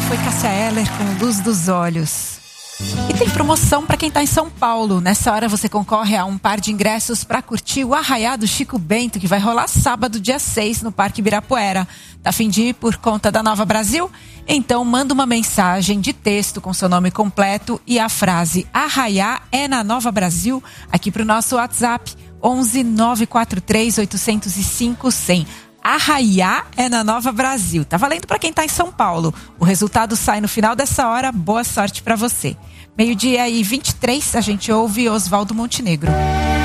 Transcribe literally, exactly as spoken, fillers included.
foi Cássia Eller com Luz dos Olhos. E tem promoção para quem está em São Paulo. Nessa hora você concorre a um par de ingressos para curtir o Arraiá do Chico Bento, que vai rolar sábado, dia seis, no Parque Ibirapuera. Tá a fim de ir por conta da Nova Brasil? Então manda uma mensagem de texto com seu nome completo e a frase Arraiá é na Nova Brasil aqui para o nosso WhatsApp onze nove quatro três oito zero cinco zero zero. Arraiá é na Nova Brasil. Tá valendo para quem tá em São Paulo. O resultado sai no final dessa hora. Boa sorte para você. Meio-dia e vinte e três, a gente ouve Oswaldo Montenegro.